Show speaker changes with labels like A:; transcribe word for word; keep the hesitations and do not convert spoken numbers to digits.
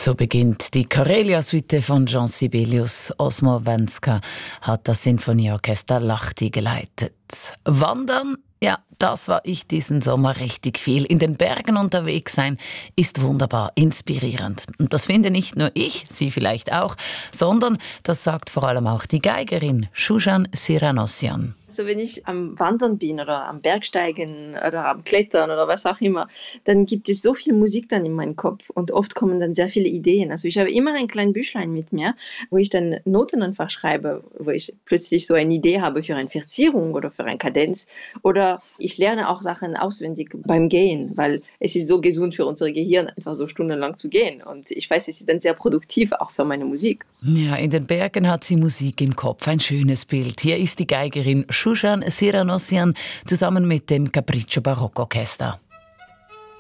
A: So beginnt die Karelia-Suite von Jean Sibelius. Osmo Wenska hat das Sinfonieorchester Lahti geleitet. Wandern, ja, das war ich diesen Sommer richtig viel. In den Bergen unterwegs sein ist wunderbar, inspirierend. Und das finde nicht nur ich, Sie vielleicht auch, sondern das sagt vor allem auch die Geigerin Shushan Siranossian.
B: Also wenn ich am Wandern bin oder am Bergsteigen oder am Klettern oder was auch immer, dann gibt es so viel Musik dann in meinem Kopf und oft kommen dann sehr viele Ideen. Also ich habe immer ein kleines Büchlein mit mir, wo ich dann Noten einfach schreibe, wo ich plötzlich so eine Idee habe für eine Verzierung oder für eine Kadenz. Oder ich lerne auch Sachen auswendig beim Gehen, weil es ist so gesund für unser Gehirn, einfach so stundenlang zu gehen. Und ich weiß, es ist dann sehr produktiv auch für meine Musik.
A: Ja, in den Bergen hat sie Musik im Kopf. Ein schönes Bild. Hier ist die Geigerin Shushan Siranossian zusammen mit dem Capriccio Barockorchester.